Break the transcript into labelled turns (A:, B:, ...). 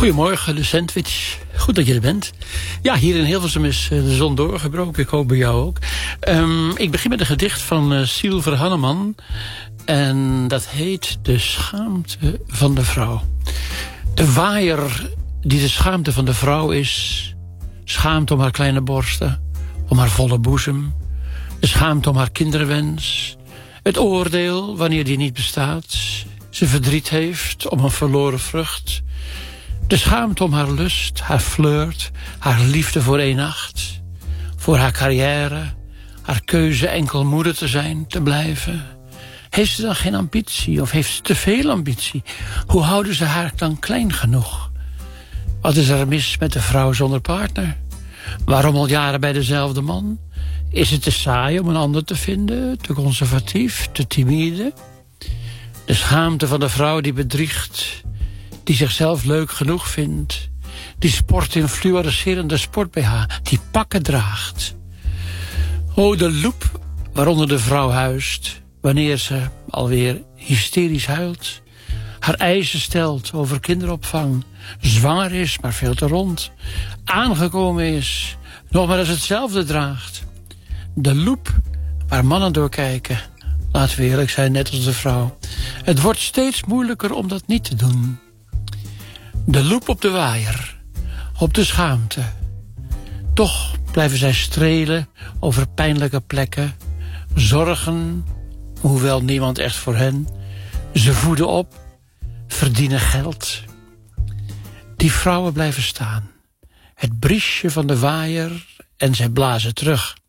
A: Goedemorgen, de sandwich. Goed dat je er bent. Ja, hier in Hilversum is de zon doorgebroken. Ik hoop bij jou ook. Ik begin met een gedicht van Sielver Hanneman. En dat heet De Schaamte van de Vrouw. De waaier die de schaamte van de vrouw is. Schaamte om haar kleine borsten. Om haar volle boezem. De schaamte om haar kinderwens. Het oordeel wanneer die niet bestaat. Ze verdriet heeft om een verloren vrucht. De schaamte om haar lust, haar flirt, haar liefde voor één nacht. Voor haar carrière, haar keuze enkel moeder te zijn, te blijven. Heeft ze dan geen ambitie of heeft ze te veel ambitie? Hoe houden ze haar dan klein genoeg? Wat is er mis met de vrouw zonder partner? Waarom al jaren bij dezelfde man? Is het te saai om een ander te vinden? Te conservatief, te timide? De schaamte van de vrouw die bedriegt, die zichzelf leuk genoeg vindt, die sport in fluorescerende sport-BH, die pakken draagt. O, de loep waaronder de vrouw huist, wanneer ze alweer hysterisch huilt, haar eisen stelt over kinderopvang, zwanger is, maar veel te rond, aangekomen is, nog maar eens hetzelfde draagt. De loep waar mannen door kijken, laten we eerlijk zijn, net als de vrouw. Het wordt steeds moeilijker om dat niet te doen. De loep op de waaier, op de schaamte. Toch blijven zij strelen over pijnlijke plekken. Zorgen, hoewel niemand echt voor hen. Ze voeden op, verdienen geld. Die vrouwen blijven staan. Het briesje van de waaier en zij blazen terug.